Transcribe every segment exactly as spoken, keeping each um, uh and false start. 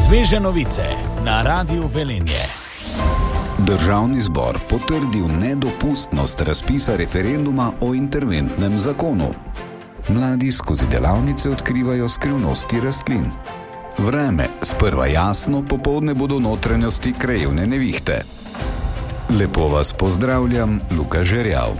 Sveže novice na Radiu Velenje. Državni zbor potrdil nedopustnost razpisa referenduma o interventnem zakonu. Mladi skozi delavnice odkrivajo skrivnosti rastlin. Vreme, sprva jasno, popoldne bodo notranjosti krajevne nevihte. Lepo vas pozdravljam, Luka Žerjav.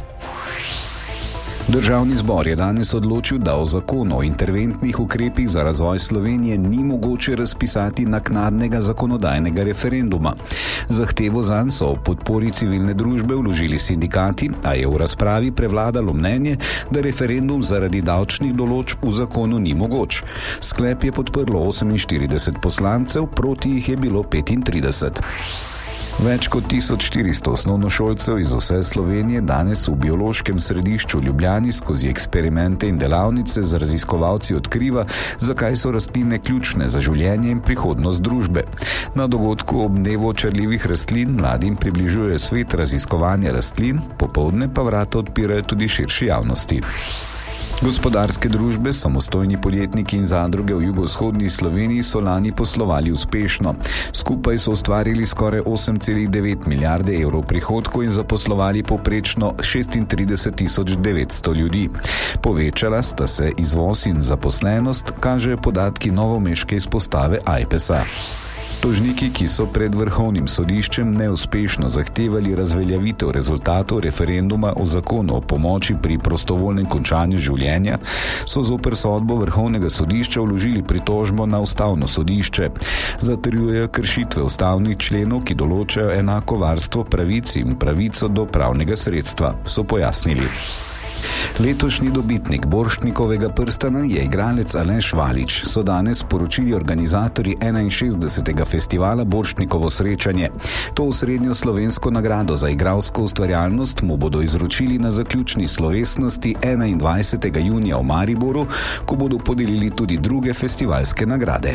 Državni zbor je danes odločil, da o zakonu o interventnih ukrepih za razvoj Slovenije ni mogoče razpisati naknadnega zakonodajnega referenduma. Zahtevo zanj so v podpori civilne družbe vložili sindikati, a je v razpravi prevladalo mnenje, da referendum zaradi davčnih določb v zakonu ni mogoč. Sklep je podprlo oseminštirideset poslancev, proti jih je bilo petintrideset. Več kot tisoč štiristo osnovnošolcev iz vse Slovenije danes v biološkem središču v Ljubljani skozi eksperimente in delavnice z raziskovalci odkriva, zakaj so rastline ključne za življenje in prihodnost družbe. Na dogodku ob dnevu očarljivih rastlin mladim približujejo svet raziskovanja rastlin, popoldne pa vrata odpirajo tudi širši javnosti. Gospodarske družbe, samostojni podjetniki in zadruge v jugovzhodni Sloveniji so lani poslovali uspešno. Skupaj so ustvarili skoraj osem celih devet milijarde evrov prihodkov in zaposlovali povprečno šestintrideset tisoč devetsto ljudi. Povečala sta se izvoz in zaposlenost, kažejo podatki novomeške izpostave Ajpesa. Tožniki, ki so pred vrhovnim sodiščem neuspešno zahtevali razveljavitev rezultatov referenduma o zakonu o pomoči pri prostovoljnem končanju življenja, so zoper sodbo vrhovnega sodišča vložili pritožbo na ustavno sodišče. Zatrjujejo kršitve ustavnih členov, ki določajo enako varstvo pravic in pravico do pravnega sredstva, so pojasnili. Letošnji dobitnik Borštnikovega prstana je igralec Aleš Valič, so danes sporočili organizatorji enainšestdesetega festivala Borštnikovo srečanje. To osrednjo slovensko nagrado za igralsko ustvarjalnost mu bodo izročili na zaključni slovesnosti enaindvajsetega junija v Mariboru, ko bodo podelili tudi druge festivalske nagrade.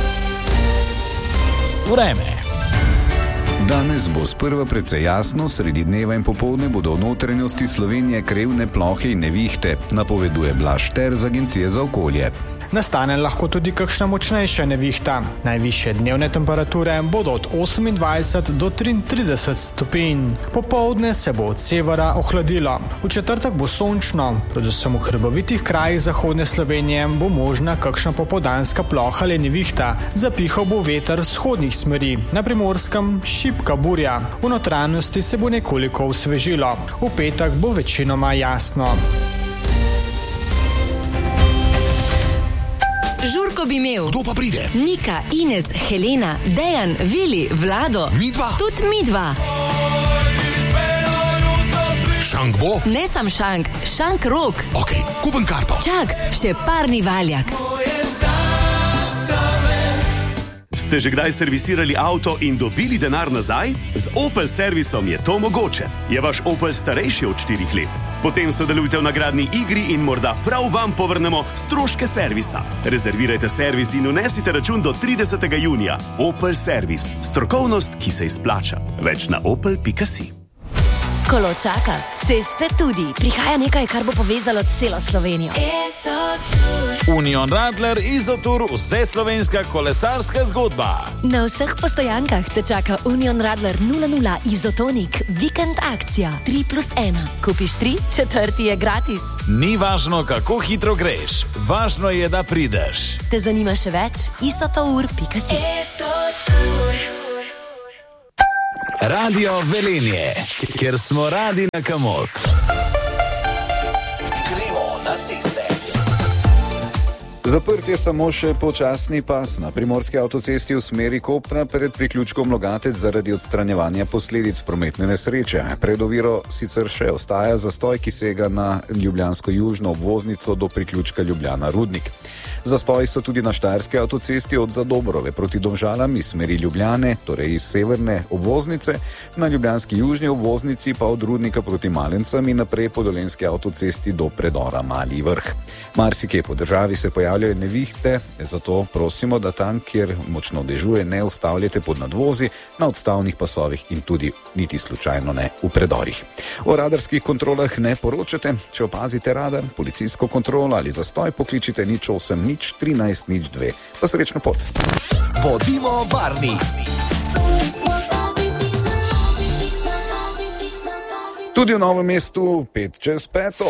Vreme. Danes bo sprva precej jasno, sredi dneva in popoldne bodo v notranjosti Slovenije krajevne plohe in nevihte, napoveduje Blaž Šter z Agencije za okolje. Nastane lahko tudi kakšna močnejša nevihta. Najvišje dnevne temperature bodo od osemindvajset do triintrideset stopinj. Popoldne se bo od severa ohladilo. V četrtek bo sončno, predvsem v hribovitih krajih zahodne Slovenije bo možna kakšna popoldanska ploha ali nevihta. Zapihal bo veter vzhodnih smeri, na Primorskem šibka burja. V notranjosti se bo nekoliko osvežilo. V petek bo večinoma jasno. Žurko bi imel. Kdo pa pride? Nika, Ines, Helena, Dejan, Vili, Vlado. Midva? Tudi midva. Šank bo? Ne sam šank, šank rok. Ok, kupim karto. Čak, še parni valjak. Ste že kdaj servisirali avto in dobili denar nazaj? Z Opel servisom je to mogoče. Je vaš Opel starejši od štirih let? Potem sodelujte v nagradni igri in morda prav vam povrnemo stroške servisa. Rezervirajte servis in unesite račun do tridesetega junija. Opel servis. Strokovnost, ki se izplača. Več na opel pika si. Kolo čaka, ceste tudi. Prihaja nekaj, kar bo povezalo celo Slovenijo. Union Radler Izotur, vse slovenska kolesarska zgodba. Na vseh postojankah te čaka Union Radler nula nula Izotonik. Vikend akcija tri plus ena. Kupiš tri, četrti je gratis. Ni važno, kako hitro greš. Važno je, da prideš. Te zanima še več? isotour pika si. Radio Velenje, kjer smo radi na kamot. Gremo na ceste. Zaprt je samo še počasni pas na primorski avtocesti v smeri Kopra pred priključkom Logatec zaradi odstranjevanja posledic prometne nesreče. Pred oviro sicer še ostaja zastoj, ki sega na ljubljansko južno obvoznico do priključka Ljubljana Rudnik. Zastoji so tudi na štajerski avtocesti od Zadobrove proti Domžalam iz smeri Ljubljane, torej iz severne obvoznice, na ljubljanski južni obvoznici pa od Rudnika proti Malencam in naprej po dolenjski avtocesti do predora Mali Vrh. Marsikje po državi se pojavlja nastavljajo nevihte, zato prosimo, da tam, kjer močno dežuje, ne ustavljate pod nadvozi, na odstavnih pasovih in tudi niti slučajno ne v predorih. O radarskih kontrolah ne poročate, če opazite radar, policijsko kontrolo ali zastoj, pokličite nič osem nič trinajst nič dve. Pa srečno pot. Bodimo varni. Tudi v Novem mestu pet čez peto.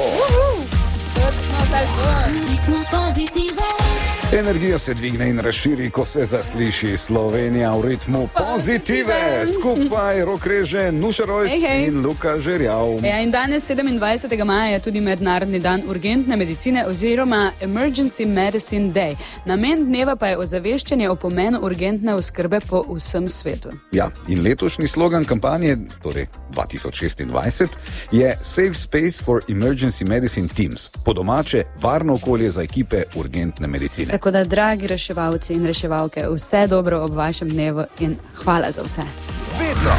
Energija se dvigne in razširi, ko se zasliši Slovenija v ritmu pozitive. Skupaj Rok Reže, Nuša Rojs Hej, hej. in Luka Žerjav. Ja, in danes sedemindvajsetega maja je tudi mednarodni dan urgentne medicine oziroma Emergency Medicine Day. Namen dneva pa je ozaveščanje o pomenu urgentne oskrbe po vsem svetu. Ja, in letošnji slogan kampanje, torej dva tisoč šestindvajset, je Safe Space for Emergency Medicine Teams. Po domače, varno okolje za ekipe urgentne medicine. Tako da, dragi reševalci in reševalke, vse dobro ob vašem dnevu in hvala za vse. Vedno